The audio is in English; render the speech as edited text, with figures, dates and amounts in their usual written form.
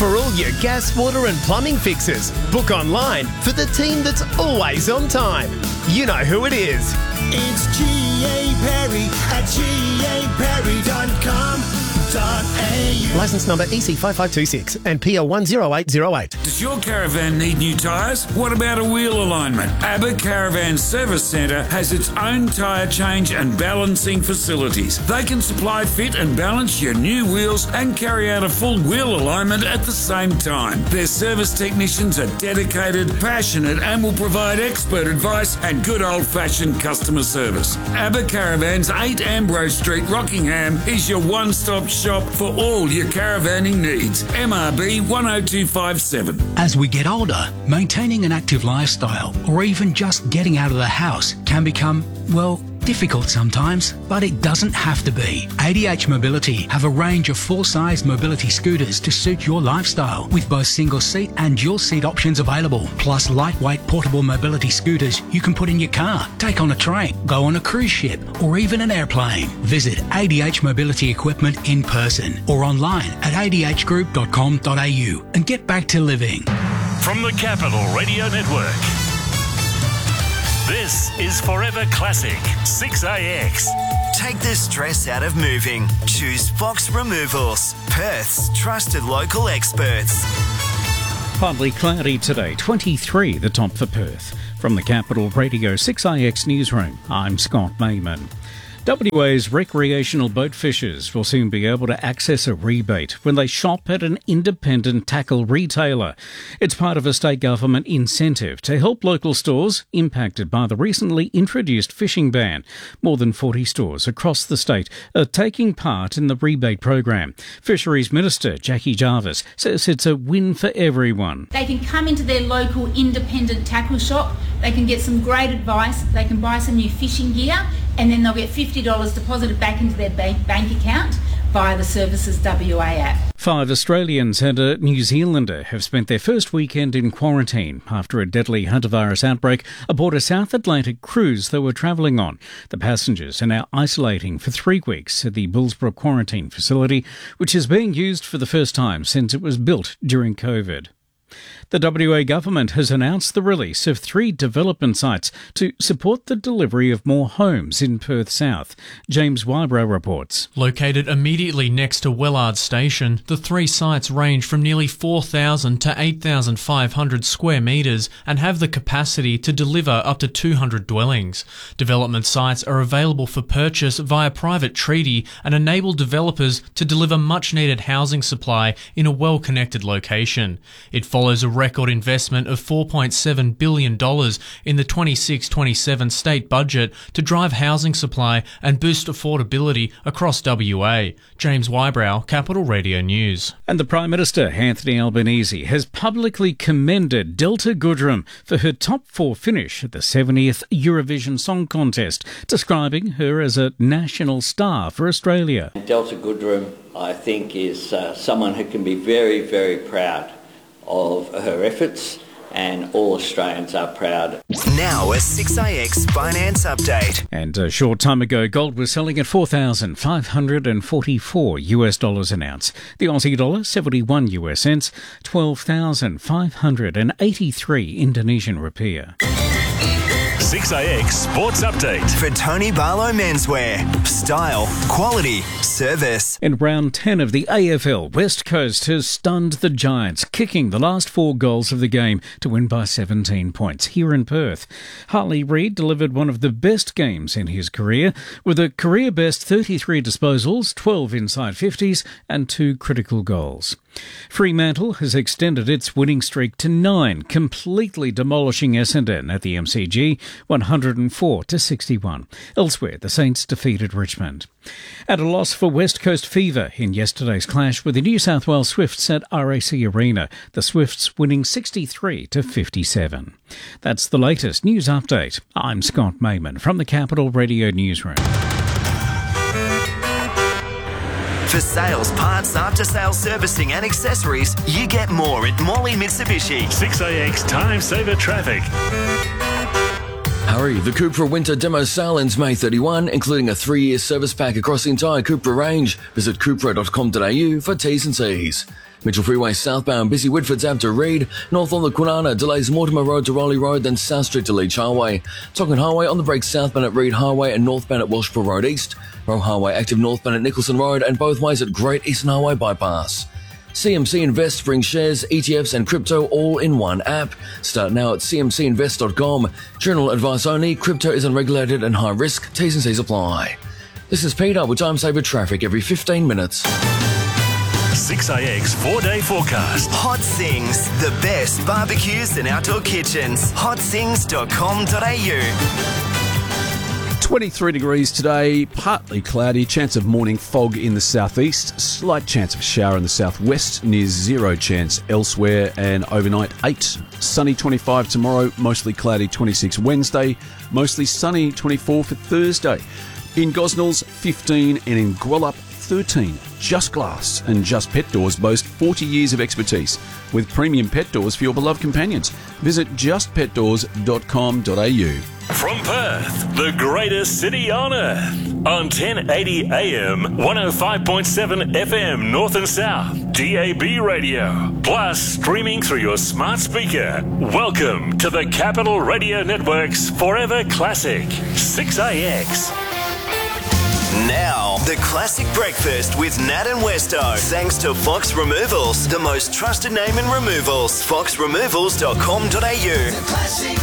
For all your gas, water and plumbing fixes, book online for the team that's always on time. You know who it is. It's G.A. Perry at gaperry.com.au. Licence number EC5526 and PL 10808. Does your caravan need new tyres? What about a wheel alignment? ABBA Caravan Service Centre has its own tyre change and balancing facilities. They can supply, fit and balance your new wheels and carry out a full wheel alignment at the same time. Their service technicians are dedicated, passionate and will provide expert advice and good old-fashioned customer service. ABBA Caravans, 8 Ambrose Street, Rockingham is your one-stop shop for all your caravanning needs. MRB 10257. As we get older, maintaining an active lifestyle or even just getting out of the house can become, well, difficult sometimes, but it doesn't have to be. ADH Mobility have a range of full-size mobility scooters to suit your lifestyle, with both single-seat and dual-seat options available, plus lightweight portable mobility scooters you can put in your car, take on a train, go on a cruise ship, or even an airplane. Visit ADH Mobility Equipment in person or online at adhgroup.com.au and get back to living. From the Capital Radio Network, this is Forever Classic 6AX. Take the stress out of moving. Choose Fox Removals, Perth's trusted local experts. Partly cloudy today, 23 the top for Perth. From the Capital Radio 6IX Newsroom, I'm Scott Mayman. WA's recreational boat fishers will soon be able to access a rebate when they shop at an independent tackle retailer. It's part of a state government incentive to help local stores impacted by the recently introduced fishing ban. More than 40 stores across the state are taking part in the rebate program. Fisheries Minister Jackie Jarvis says it's a win for everyone. They can come into their local independent tackle shop, they can get some great advice, they can buy some new fishing gear, and then they'll get $50 deposited back into their bank account via the Services WA app. 5 Australians and a New Zealander have spent their first weekend in quarantine after a deadly hantavirus outbreak aboard a South Atlantic cruise they were travelling on. The passengers are now isolating for 3 weeks at the Bullsbrook Quarantine Facility, which is being used for the first time since it was built during COVID. The WA government has announced the release of 3 development sites to support the delivery of more homes in Perth South. James Wybrow reports. Located immediately next to Wellard Station, the 3 sites range from nearly 4,000 to 8,500 square metres and have the capacity to deliver up to 200 dwellings. Development sites are available for purchase via private treaty and enable developers to deliver much-needed housing supply in a well-connected location. It follows a record investment of $4.7 billion in the 26-27 state budget to drive housing supply and boost affordability across WA. James Wybrow, Capital Radio News. And the Prime Minister, Anthony Albanese, has publicly commended Delta Goodrem for her top 4 finish at the 70th Eurovision Song Contest, describing her as a national star for Australia. Delta Goodrem, I think, is someone who can be very, very proud of her efforts, and all Australians are proud. Now a 6IX finance update. And a short time ago, gold was selling at $4,544 an ounce. The Aussie dollar, 71 US cents, 12,583 Indonesian rupiah. 6AX Sports Update. For Tony Barlow Menswear. Style, quality, service. In round 10 of the AFL, West Coast has stunned the Giants, kicking the last 4 goals of the game to win by 17 points here in Perth. Harley Reid delivered one of the best games in his career, with a career-best 33 disposals, 12 inside 50s and 2 critical goals. Fremantle has extended its winning streak to 9, completely demolishing Essendon at the MCG, 104-61. Elsewhere, the Saints defeated Richmond. At a loss for West Coast Fever in yesterday's clash with the New South Wales Swifts at RAC Arena, the Swifts winning 63-57. That's the latest news update. I'm Scott Mayman from the Capital Radio Newsroom. For sales, parts, after-sales servicing and accessories, you get more at Morley Mitsubishi. 6AX Time Saver Traffic. Hurry, the Cupra Winter Demo Sale ends May 31, including a 3-year service pack across the entire Cupra range. Visit cupra.com.au for T's and C's. Mitchell Freeway southbound, busy Whitford's Ave to Reed. North on the Kwinana, delays Mortimer Road to Rowley Road, then South Street to Leach Highway. Tonkin Highway on the break southbound at Reed Highway and northbound at Welshpool Road East. Roe Highway active northbound at Nicholson Road and both ways at Great Eastern Highway Bypass. CMC Invest brings shares, ETFs and crypto all in one app. Start now at cmcinvest.com. General advice only. Crypto is unregulated and high risk. T's and C's apply. This is Peter with Time Saver Traffic every 15 minutes. 6AX 4-day forecast. Hot Sings, the best barbecues and outdoor kitchens. hotsings.com.au. 23 degrees today, partly cloudy, chance of morning fog in the southeast, slight chance of a shower in the southwest, near zero chance elsewhere, and overnight 8. Sunny 25 tomorrow, mostly cloudy 26 Wednesday, mostly sunny 24 for Thursday. In Gosnells 15 and in Gwelup 13. Just Glass and Just Pet Doors boast 40 years of expertise with premium pet doors for your beloved companions. Visit justpetdoors.com.au. From Perth, the greatest city on earth. On 1080 AM, 105.7 FM North and South, DAB radio. Plus streaming through your smart speaker. Welcome to the Capital Radio Network's Forever Classic, 6AX. Now, the classic breakfast with Nat and Westo. Thanks to Fox Removals, the most trusted name in removals. foxremovals.com.au. The classic